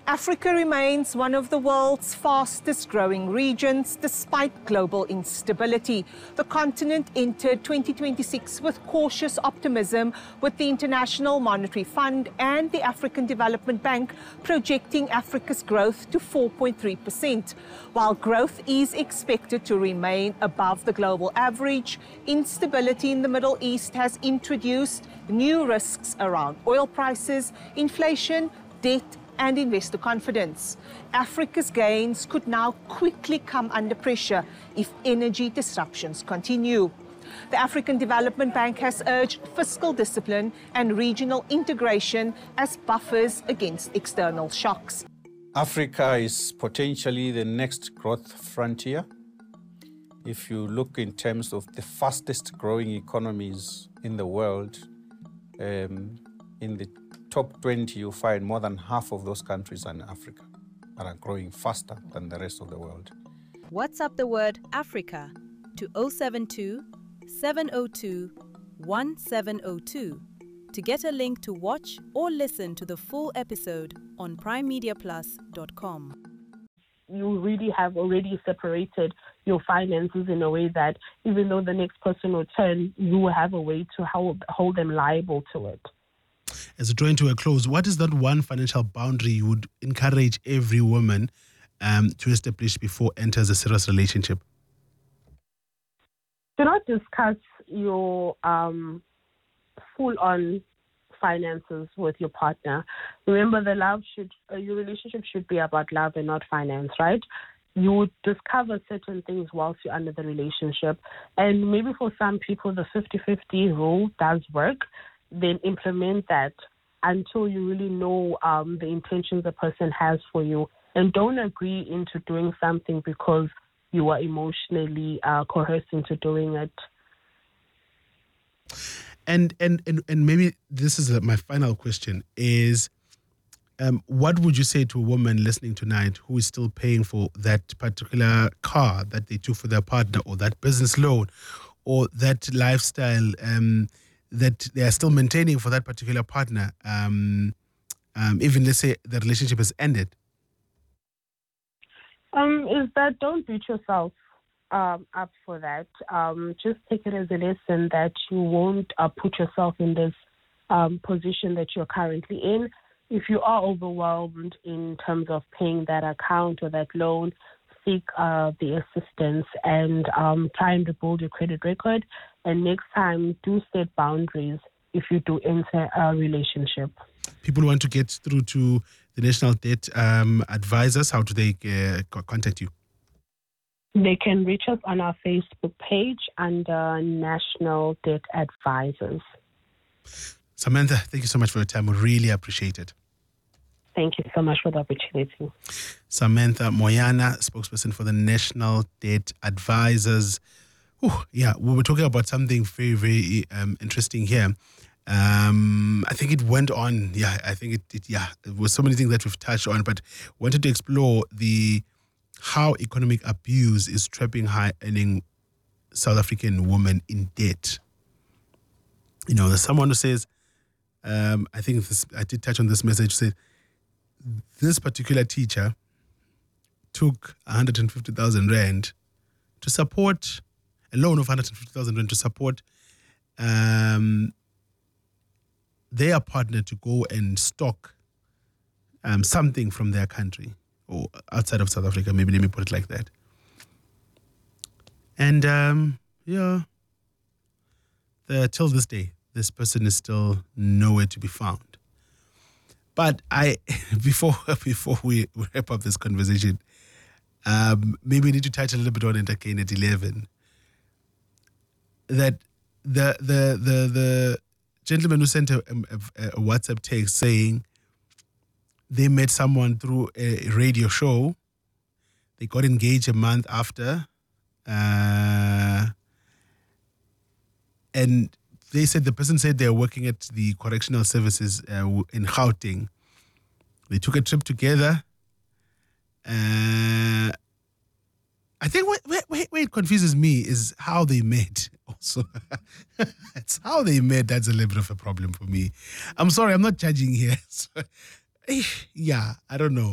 Africa remains one of the world's fastest growing regions despite global instability. The continent entered 2026 with cautious optimism, with the International Monetary Fund and the African Development Bank projecting Africa's growth to 4.3%. While growth is expected to remain above the global average, instability in the Middle East has introduced new risks around oil prices, inflation, debt, and investor confidence. Africa's gains could now quickly come under pressure if energy disruptions continue. The African Development Bank has urged fiscal discipline and regional integration as buffers against external shocks. Africa is potentially the next growth frontier. If you look in terms of the fastest growing economies in the world, in the top 20, you find more than half of those countries are in Africa and are growing faster than the rest of the world. WhatsApp the word Africa to 072 702 1702 to get a link to watch or listen to the full episode on primemediaplus.com. You really have already separated your finances in a way that even though the next person will turn, you will have a way to hold them liable to it. As we draw into a close, what is that one financial boundary you would encourage every woman to establish before enters a serious relationship? Do not discuss your full-on finances with your partner. Remember, your relationship should be about love and not finance, right? You would discover certain things whilst you're under the relationship. And maybe for some people, the 50-50 rule does work. Then implement that until you really know the intentions the person has for you. And don't agree into doing something because you are emotionally coerced into doing it. And maybe this is my final question is, what would you say to a woman listening tonight who is still paying for that particular car that they took for their partner, or that business loan, or that lifestyle that they are still maintaining for that particular partner, even let's say the relationship has ended? Is that don't beat yourself up for that. Just take it as a lesson that you won't put yourself in this position that you're currently in. If you are overwhelmed in terms of paying that account or that loan, seek the assistance and try and rebuild your credit record. And next time, do set boundaries if you do enter a relationship. People want to get through to the National Debt Advisors. How do they contact you? They can reach us on our Facebook page under National Debt Advisors. Samantha, thank you so much for your time. We really appreciate it. Thank you so much for the opportunity. Samantha Moyana, spokesperson for the National Debt Advisors. We were talking about something very, very interesting here. I think it went on. It was so many things that we've touched on, but wanted to explore how economic abuse is trapping high-earning South African women in debt. You know, there's someone who says, I did touch on this message, said, this particular teacher took 150,000 Rand to support, a loan of 150,000 Rand to support their partner to go and stock something from their country or outside of South Africa, maybe let me put it like that. And till this day, this person is still nowhere to be found. But before we wrap up this conversation, maybe we need to touch a little bit on it again at 11. That the gentleman who sent a WhatsApp text saying they met someone through a radio show, they got engaged a month after, and they said the person said they're working at the correctional services in Gauteng. They took a trip together. I think where it confuses me is how they met. Also, it's how they met. That's a little bit of a problem for me. I'm sorry, I'm not judging here. So, I don't know.